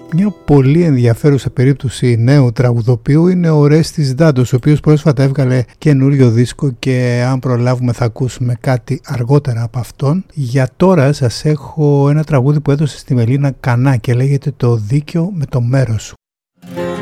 Μια πολύ ενδιαφέρουσα περίπτωση νέου τραγουδοποιού είναι ο Ρέστης Ντάντος, ο οποίος πρόσφατα έβγαλε καινούριο δίσκο και αν προλάβουμε θα ακούσουμε κάτι αργότερα από αυτόν. Για τώρα σας έχω ένα τραγούδι που έδωσε στη Μελίνα Κανά και λέγεται «Το δίκιο με το μέρος σου».